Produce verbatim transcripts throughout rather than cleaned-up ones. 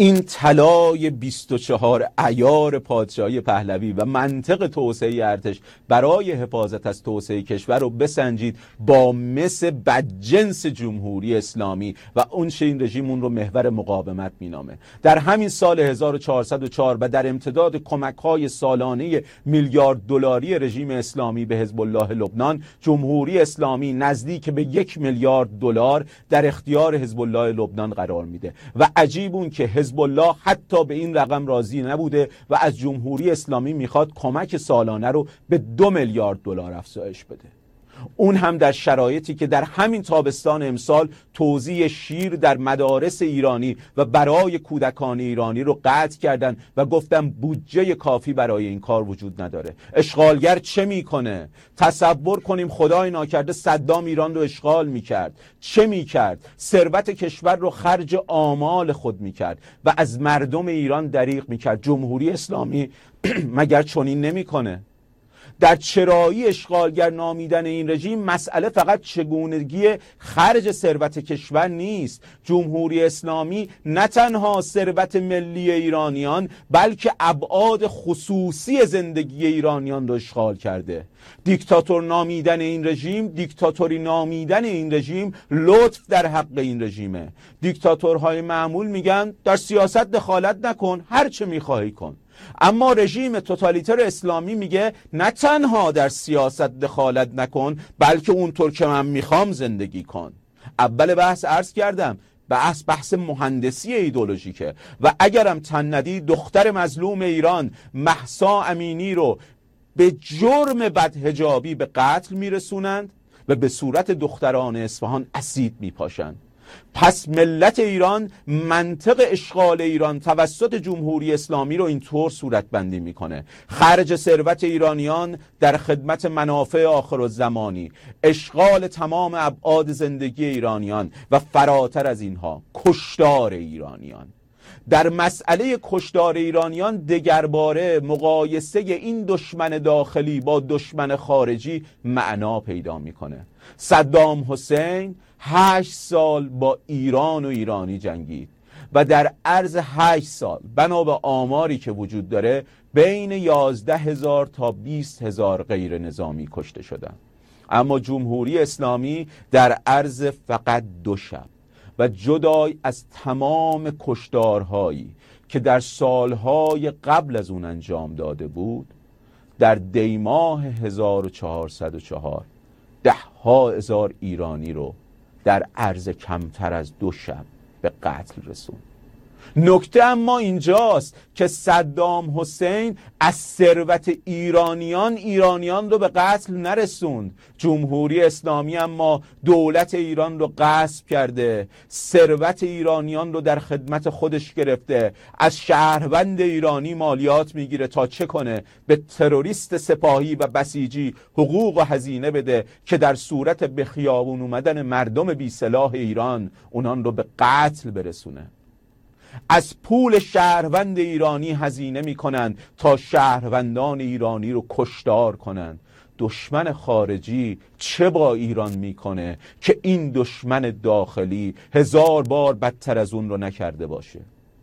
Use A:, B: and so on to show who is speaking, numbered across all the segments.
A: این طلای بیست و چهار عیار پادشاهی پهلوی و منطق توسعه ارتش برای حفاظت از توسعه کشور رو بسنجید با مس بدجنس جمهوری اسلامی و اون چه این رژیم اون رو محور مقاومت مینامه. در همین سال هزار و چهارصد و چهار و در امتداد کمک‌های سالانه میلیارد دلاری رژیم اسلامی به حزب الله لبنان، جمهوری اسلامی نزدیک به یک میلیارد دلار در اختیار حزب الله لبنان قرار میده و عجیب اون که حزب الله حتی به این رقم راضی نبوده و از جمهوری اسلامی میخواد کمک سالانه رو به دو میلیارد دلار افزایش بده. اون هم در شرایطی که در همین تابستان امسال توزیع شیر در مدارس ایرانی و برای کودکان ایرانی رو قطع کردن و گفتن بودجه کافی برای این کار وجود نداره. اشغالگر چه میکنه؟ تصور کنیم خدای ناکرده صدام ایران رو اشغال میکرد، چه میکرد؟ ثروت کشور رو خرج آمال خود میکرد و از مردم ایران دریغ میکرد. جمهوری اسلامی مگر چنین نمیکنه؟ در چرایی اشغالگر نامیدن این رژیم مسئله فقط چگونگی خرج ثروت کشور نیست. جمهوری اسلامی نه تنها ثروت ملی ایرانیان بلکه ابعاد خصوصی زندگی ایرانیان رو اشغال کرده. دیکتاتور نامیدن این رژیم، دیکتاتوری نامیدن این رژیم لطف در حق این رژیمه. دیکتاتورهای معمول میگن در سیاست دخالت نکن، هر چه میخواهی کن. اما رژیم توتالیتر اسلامی میگه نه تنها در سیاست دخالت نکن بلکه اونطور که من میخوام زندگی کن. اول بحث عرض کردم بحث بحث مهندسی ایدئولوژیکه و اگرم تن ندی دختر مظلوم ایران مهسا امینی رو به جرم بدحجابی به قتل میرسونند و به صورت دختران اصفهان اسید میپاشند. پس ملت ایران منطق اشغال ایران توسط جمهوری اسلامی رو اینطور صورت بندی میکنه: خرج ثروت ایرانیان در خدمت منافع آخرالزمانی، اشغال تمام ابعاد زندگی ایرانیان و فراتر از اینها کشتار ایرانیان. در مسئله کشتار ایرانیان دگرباره مقایسه این دشمن داخلی با دشمن خارجی معنا پیدا میکنه. صدام حسین هشت سال با ایران و ایرانی جنگید و در عرض هشت سال بنا به آماری که وجود داره بین یازده هزار تا بیست هزار غیر نظامی کشته شدن. اما جمهوری اسلامی در عرض فقط دو شب و جدای از تمام کشتارهایی که در سالهای قبل از اون انجام داده بود، در دیماه هزار و چهارصد و چهار ده ها هزار ایرانی رو در عرض کمتر از دو شب به قتل رسوند. نکته اما اینجاست که صدام حسین از ثروت ایرانیان ایرانیان رو به قتل نرسوند. جمهوری اسلامی اما دولت ایران رو غصب کرده، ثروت ایرانیان رو در خدمت خودش گرفته، از شهروند ایرانی مالیات میگیره تا چه کنه؟ به تروریست سپاهی و بسیجی حقوق و هزینه بده که در صورت به خیابون اومدن مردم بی سلاح ایران اونان رو به قتل برسونه. از پول شهروند ایرانی هزینه میکنن تا شهروندان ایرانی رو کشتار کنن. دشمن خارجی چه با ایران میکنه که این دشمن داخلی هزار بار بدتر از اون رو نکرده باشه؟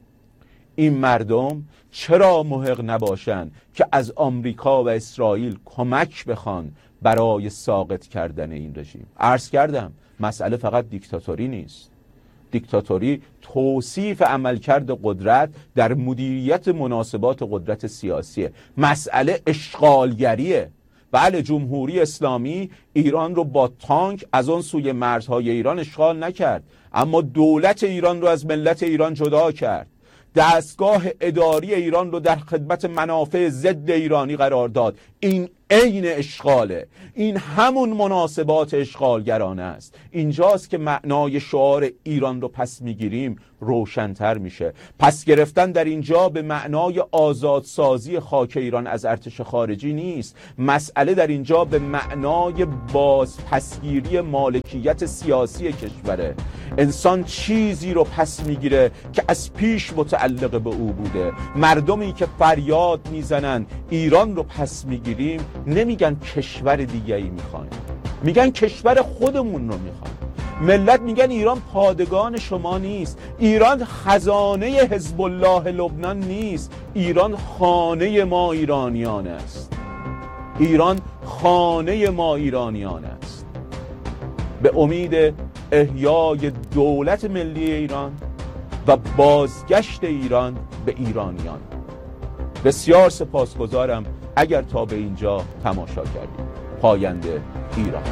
A: این مردم چرا محق نباشن که از آمریکا و اسرائیل کمک بخوان برای ساقط کردن این رژیم؟ عرض کردم مسئله فقط دیکتاتوری نیست. دیکتاتوری توصیف عملکرد قدرت در مدیریت مناسبات قدرت سیاسیه. مسئله اشغالگریه. بله، جمهوری اسلامی ایران رو با تانک از اون سوی مرزهای ایران اشغال نکرد، اما دولت ایران رو از ملت ایران جدا کرد. دستگاه اداری ایران رو در خدمت منافع ضد ایرانی قرار داد. این عین اشغاله. این همون مناسبات اشغالگرانه است. اینجاست که معنای شعار ایران رو پس میگیریم روشن‌تر میشه. پس گرفتن در اینجا به معنای آزادسازی خاک ایران از ارتش خارجی نیست. مسئله در اینجا به معنای باز پسگیری مالکیت سیاسی کشوره. انسان چیزی رو پس میگیره که از پیش متعلق به او بوده. مردمی که فریاد میزنن ایران رو پس میگیریم نمیگن کشور دیگه‌ای میخوایم، میگن کشور خودمون رو میخوایم. ملت میگن ایران پادگان شما نیست، ایران خزانه حزب الله لبنان نیست، ایران خانه ما ایرانیان است، ایران خانه ما ایرانیان است. به امید احیای دولت ملی ایران و بازگشت ایران به ایرانیان. بسیار سپاسگزارم اگر تا به اینجا تماشا کردید. پاینده ایران.